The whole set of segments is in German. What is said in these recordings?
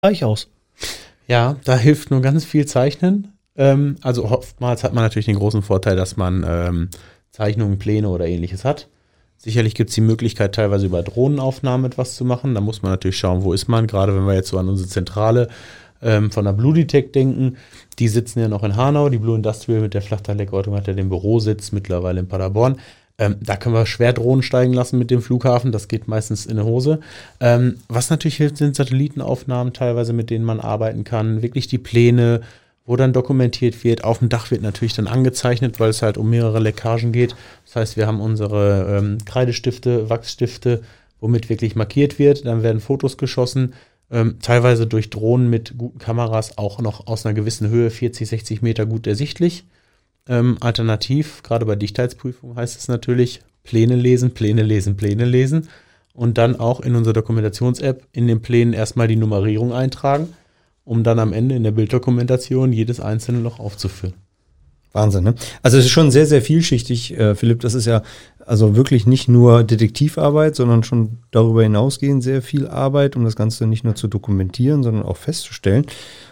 gleich aus. Ja, da hilft nur ganz viel Zeichnen. Also oftmals hat man natürlich den großen Vorteil, dass man Zeichnungen, Pläne oder ähnliches hat. Sicherlich gibt es die Möglichkeit, teilweise über Drohnenaufnahmen etwas zu machen. Da muss man natürlich schauen, wo ist man. Gerade wenn wir jetzt so an unsere Zentrale von der Bluditec denken. Die sitzen ja noch in Hanau. Die Blue Industrial mit der Flachdach-Leckortung hat ja den Bürositz mittlerweile in Paderborn. Da können wir schwer Drohnen steigen lassen mit dem Flughafen. Das geht meistens in die Hose. Was natürlich hilft, sind Satellitenaufnahmen teilweise, mit denen man arbeiten kann. Wirklich die Pläne, wo dann dokumentiert wird. Auf dem Dach wird natürlich dann angezeichnet, weil es halt um mehrere Leckagen geht. Das heißt, wir haben unsere Kreidestifte, Wachsstifte, womit wirklich markiert wird. Dann werden Fotos geschossen, teilweise durch Drohnen mit guten Kameras, auch noch aus einer gewissen Höhe, 40, 60 Meter gut ersichtlich. Alternativ, gerade bei Dichtheitsprüfung heißt es natürlich, Pläne lesen, Pläne lesen, Pläne lesen und dann auch in unserer Dokumentations-App in den Plänen erstmal die Nummerierung eintragen, um dann am Ende in der Bilddokumentation jedes einzelne Loch aufzuführen. Wahnsinn, ne? Also es ist schon sehr, sehr vielschichtig, Philipp. Das ist ja also wirklich nicht nur Detektivarbeit, sondern schon darüber hinausgehend sehr viel Arbeit, um das Ganze nicht nur zu dokumentieren, sondern auch festzustellen.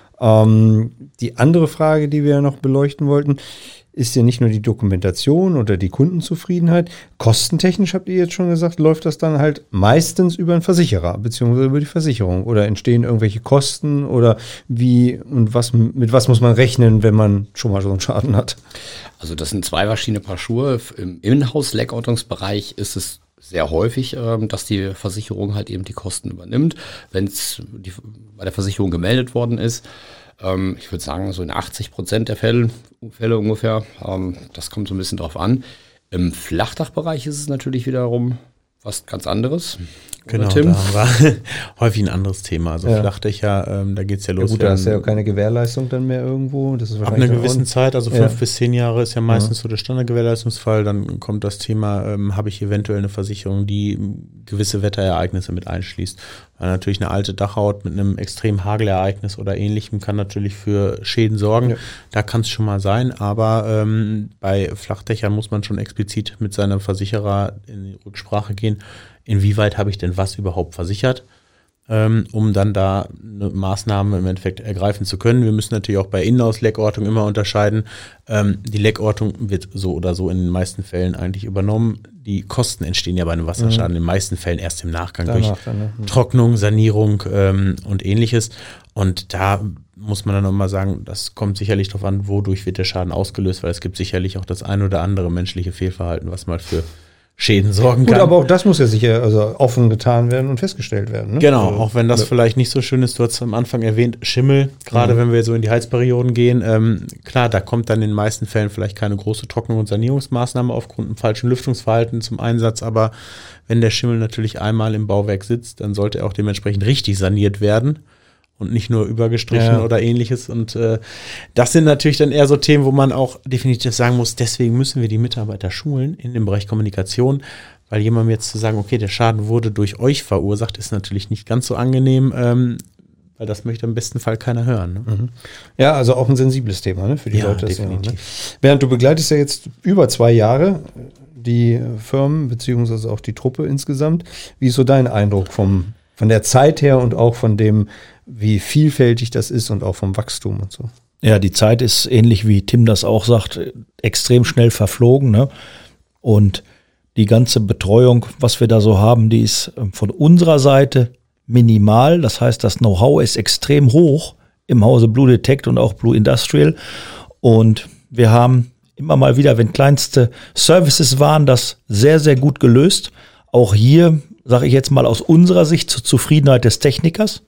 Die andere Frage, die wir ja noch beleuchten wollten, ist ja nicht nur die Dokumentation oder die Kundenzufriedenheit. Kostentechnisch, habt ihr jetzt schon gesagt, läuft das dann halt meistens über einen Versicherer beziehungsweise über die Versicherung, oder entstehen irgendwelche Kosten oder wie und mit was muss man rechnen, wenn man schon mal so einen Schaden hat? Also das sind zwei verschiedene Paar Schuhe. Im Inhouse-Leckortungsbereich ist es sehr häufig, dass die Versicherung halt eben die Kosten übernimmt, wenn es bei der Versicherung gemeldet worden ist. Ich würde sagen, so in 80% der Fälle ungefähr. Das kommt so ein bisschen drauf an. Im Flachdachbereich ist es natürlich wiederum was ganz anderes. Genau, Tim? da haben wir häufig ein anderes Thema. Also ja. Flachdächer, da geht es ja los. Ja gut, da ist ja auch keine Gewährleistung dann mehr irgendwo. Das ist ab einer gewissen Zeit, also 5 bis 10 Jahre ist ja meistens so der Standardgewährleistungsfall. Dann kommt das Thema, habe ich eventuell eine Versicherung, die gewisse Wetterereignisse mit einschließt. Weil natürlich eine alte Dachhaut mit einem extremen Hagelereignis oder Ähnlichem kann natürlich für Schäden sorgen. Ja. Da kann es schon mal sein, aber bei Flachdächern muss man schon explizit mit seinem Versicherer in die Rücksprache gehen, inwieweit habe ich denn was überhaupt versichert, um dann da eine Maßnahme im Endeffekt ergreifen zu können. Wir müssen natürlich auch bei Inhouse-Leckortung immer unterscheiden. Die Leckortung wird so oder so in den meisten Fällen eigentlich übernommen. Die Kosten entstehen ja bei einem Wasserschaden in den meisten Fällen erst im Nachgang durch Trocknung, Sanierung und Ähnliches. Und da muss man dann nochmal sagen, das kommt sicherlich darauf an, wodurch wird der Schaden ausgelöst, weil es gibt sicherlich auch das ein oder andere menschliche Fehlverhalten, was mal für Schäden sorgen kann. Gut, aber auch das muss ja sicher offen getan werden und festgestellt werden. Ne? Genau, auch wenn das vielleicht nicht so schön ist. Du hast am Anfang erwähnt, Schimmel, gerade wenn wir so in die Heizperioden gehen. Klar, da kommt dann in den meisten Fällen vielleicht keine große Trocknung- und Sanierungsmaßnahme aufgrund einem falschen Lüftungsverhalten zum Einsatz. Aber wenn der Schimmel natürlich einmal im Bauwerk sitzt, dann sollte er auch dementsprechend richtig saniert werden. Und nicht nur übergestrichen oder Ähnliches. Und das sind natürlich dann eher so Themen, wo man auch definitiv sagen muss, deswegen müssen wir die Mitarbeiter schulen in dem Bereich Kommunikation, weil jemandem jetzt zu sagen, okay, der Schaden wurde durch euch verursacht, ist natürlich nicht ganz so angenehm, weil das möchte im besten Fall keiner hören. Ne? Mhm. Ja, also auch ein sensibles Thema, ne, für die Leute. Definitiv. Ne? Bernd, du begleitest ja jetzt über 2 Jahre die Firmen, beziehungsweise auch die Truppe insgesamt. Wie ist so dein Eindruck von der Zeit her und auch von dem, wie vielfältig das ist und auch vom Wachstum und so? Ja, die Zeit ist ähnlich wie Tim das auch sagt, extrem schnell verflogen. Ne? Und die ganze Betreuung, was wir da so haben, die ist von unserer Seite minimal. Das heißt, das Know-how ist extrem hoch im Hause Blue Detect und auch Blue Industrial. Und wir haben immer mal wieder, wenn kleinste Services waren, das sehr, sehr gut gelöst. Auch hier, sage ich jetzt mal aus unserer Sicht, zur Zufriedenheit des Technikers.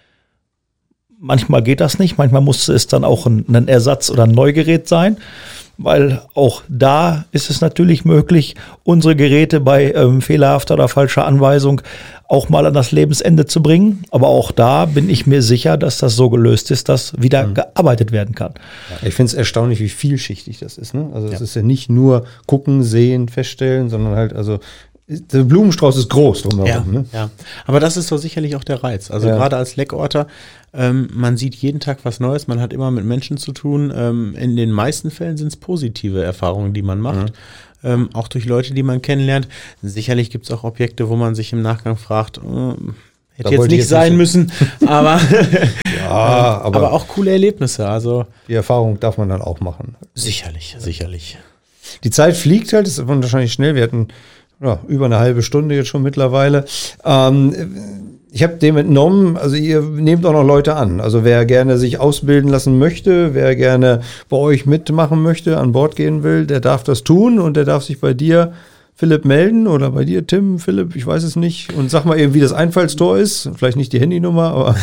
Manchmal geht das nicht, manchmal muss es dann auch ein Ersatz oder ein Neugerät sein, weil auch da ist es natürlich möglich, unsere Geräte bei fehlerhafter oder falscher Anweisung auch mal an das Lebensende zu bringen. Aber auch da bin ich mir sicher, dass das so gelöst ist, dass wieder gearbeitet werden kann. Ja, ich finde es erstaunlich, wie vielschichtig das ist. Ne? Also es ist ja nicht nur gucken, sehen, feststellen, sondern halt der Blumenstrauß ist groß drumherum. Ja, ja, aber das ist doch sicherlich auch der Reiz. Also gerade als Leckorter, man sieht jeden Tag was Neues, man hat immer mit Menschen zu tun. In den meisten Fällen sind es positive Erfahrungen, die man macht. Auch durch Leute, die man kennenlernt. Sicherlich gibt es auch Objekte, wo man sich im Nachgang fragt, Hätte jetzt nicht sein müssen, aber, aber auch coole Erlebnisse. Also die Erfahrung darf man dann auch machen. Sicherlich. Die Zeit fliegt halt, das ist wahrscheinlich schnell. Wir hatten über eine halbe Stunde jetzt schon mittlerweile. Ich habe dem entnommen, also ihr nehmt auch noch Leute an. Also wer gerne sich ausbilden lassen möchte, wer gerne bei euch mitmachen möchte, an Bord gehen will, der darf das tun und der darf sich bei dir, Philipp, melden oder bei dir, Tim, Philipp, ich weiß es nicht. Und sag mal eben, wie das Einfallstor ist. Vielleicht nicht die Handynummer, aber.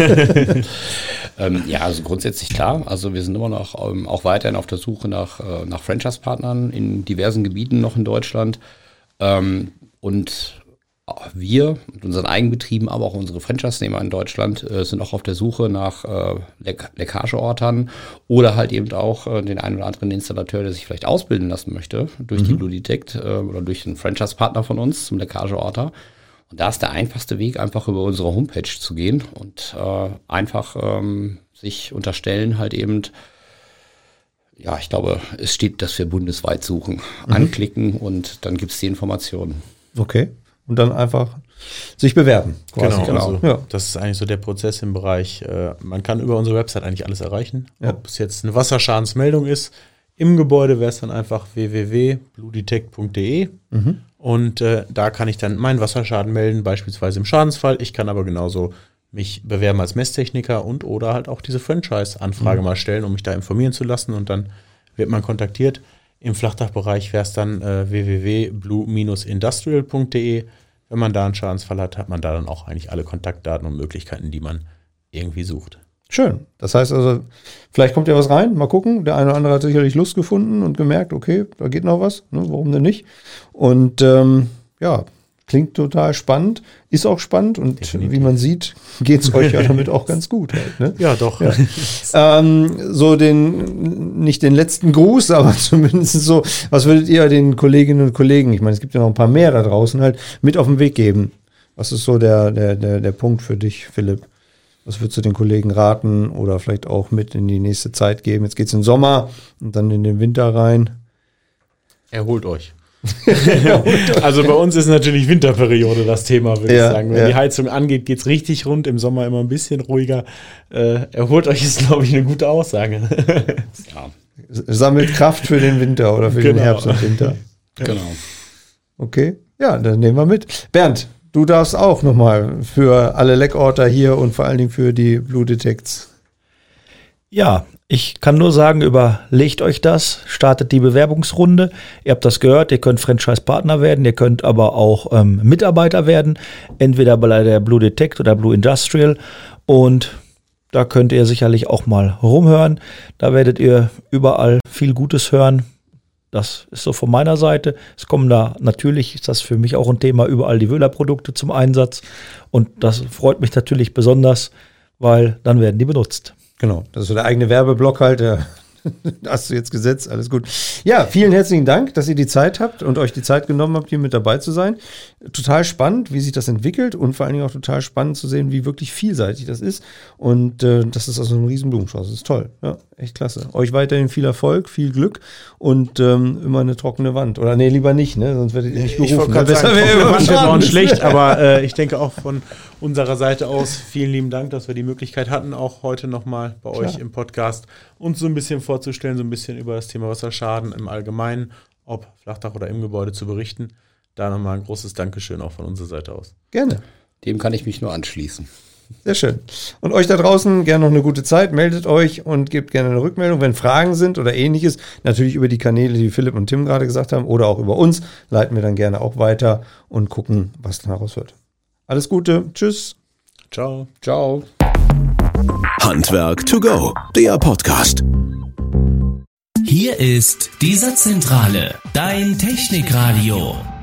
Ja, also grundsätzlich klar. Also wir sind immer noch auch weiterhin auf der Suche nach Franchise-Partnern in diversen Gebieten noch in Deutschland. Und wir mit unseren Eigenbetrieben, aber auch unsere Franchise-Nehmer in Deutschland sind auch auf der Suche nach Leckageortern oder halt eben auch den einen oder anderen Installateur, der sich vielleicht ausbilden lassen möchte durch die Blue Detect oder durch einen Franchise-Partner von uns zum Leckageorter. Und da ist der einfachste Weg, einfach über unsere Homepage zu gehen und einfach sich unterstellen halt eben, ja, ich glaube, es steht, dass wir bundesweit suchen. Anklicken und dann gibt es die Informationen. Okay. Und dann einfach sich bewerben. Quasi. Genau. Also, das ist eigentlich so der Prozess im Bereich, man kann über unsere Website eigentlich alles erreichen. Ja. Ob es jetzt eine Wasserschadensmeldung ist, im Gebäude wäre es dann einfach www.bluedetect.de und da kann ich dann meinen Wasserschaden melden, beispielsweise im Schadensfall. Ich kann aber genauso mich bewerben als Messtechniker und oder halt auch diese Franchise-Anfrage mal stellen, um mich da informieren zu lassen und dann wird man kontaktiert. Im Flachdachbereich wäre es dann www.blue-industrial.de. Wenn man da einen Schadensfall hat, hat man da dann auch eigentlich alle Kontaktdaten und Möglichkeiten, die man irgendwie sucht. Schön. Das heißt also, vielleicht kommt ja was rein, mal gucken. Der eine oder andere hat sicherlich Lust gefunden und gemerkt, okay, da geht noch was, ne, warum denn nicht? Und klingt total spannend, ist auch spannend und definitiv. Wie man sieht, geht es euch ja damit auch ganz gut halt, ne? Ja, doch. Ja. Nicht den letzten Gruß, aber zumindest so, was würdet ihr den Kolleginnen und Kollegen, ich meine, es gibt ja noch ein paar mehr da draußen, halt mit auf den Weg geben? Was ist so der Punkt für dich, Philipp? Was würdest du den Kollegen raten oder vielleicht auch mit in die nächste Zeit geben? Jetzt geht es in den Sommer und dann in den Winter rein. Erholt euch. Also bei uns ist natürlich Winterperiode das Thema, würde ich sagen. Wenn die Heizung angeht, geht es richtig rund, im Sommer immer ein bisschen ruhiger. Erholt euch ist, glaube ich, eine gute Aussage. Ja. Sammelt Kraft für den Winter oder für den Herbst und Winter. Genau. Okay, ja, dann nehmen wir mit. Bernd, du darfst auch nochmal für alle Leckorter hier und vor allen Dingen für die Blue Detects. Ja, ich kann nur sagen, überlegt euch das, startet die Bewerbungsrunde. Ihr habt das gehört, ihr könnt Franchise-Partner werden, ihr könnt aber auch Mitarbeiter werden, entweder bei der Blue Detect oder Blue Industrial. Und da könnt ihr sicherlich auch mal rumhören. Da werdet ihr überall viel Gutes hören. Das ist so von meiner Seite. Es kommen da natürlich, ist das für mich auch ein Thema, überall die Wöhler-Produkte zum Einsatz. Und das freut mich natürlich besonders, weil dann werden die benutzt. Genau, das ist so der eigene Werbeblock halt, hast du jetzt gesetzt, alles gut. Ja, vielen herzlichen Dank, dass ihr die Zeit habt und euch die Zeit genommen habt, hier mit dabei zu sein. Total spannend, wie sich das entwickelt und vor allen Dingen auch total spannend zu sehen, wie wirklich vielseitig das ist. Und das ist also ein riesen Blumenstrauß, das ist toll. Ja, echt klasse. Euch weiterhin viel Erfolg, viel Glück und immer eine trockene Wand. Oder nee, lieber nicht, ne? Sonst werdet ihr nicht berufen. Ich wollte gerade sagen, trockene Wand wäre auch schlecht, aber ich denke auch von unserer Seite aus vielen lieben Dank, dass wir die Möglichkeit hatten, auch heute nochmal bei euch im Podcast uns so ein bisschen vorzustellen, so ein bisschen über das Thema Wasserschaden im Allgemeinen, ob Flachdach oder im Gebäude zu berichten. Da nochmal ein großes Dankeschön auch von unserer Seite aus. Gerne. Dem kann ich mich nur anschließen. Sehr schön. Und euch da draußen gerne noch eine gute Zeit. Meldet euch und gebt gerne eine Rückmeldung, wenn Fragen sind oder ähnliches. Natürlich über die Kanäle, die Philipp und Tim gerade gesagt haben, oder auch über uns. Leiten wir dann gerne auch weiter und gucken, was daraus wird. Alles Gute. Tschüss. Ciao. Ciao. Handwerk to go, der Podcast. Hier ist die Satzzentrale, dein Technikradio.